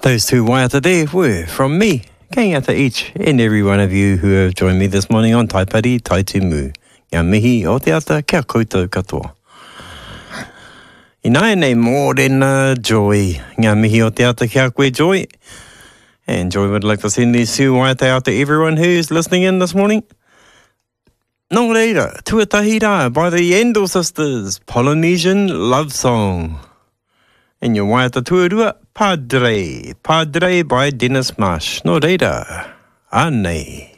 Those two waiata there were from me. Kangata each and every one of you who have joined me this morning on Taipari Taitumu. Ngā mihi o te ata kia koutou katoa. I nai nei more than joy. Ngā mihi o te ata kia koe Joy. And Joy would like to send these two waiata out to everyone who's listening in this morning. Nō reira, Tuatahi Rā by the Yandel Sisters, Polynesian Love Song. And your waiata tuarua, Padre by Dennis Marsh. Nō reira, anei.